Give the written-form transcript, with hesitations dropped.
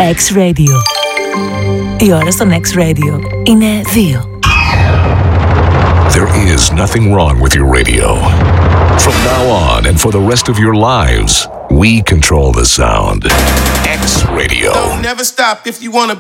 X-Radio. Η ώρα στον X-Radio είναι 2. There is nothing wrong with your radio. From now on and for the rest of your lives, we control the sound. X-Radio. Don't never stop if you want to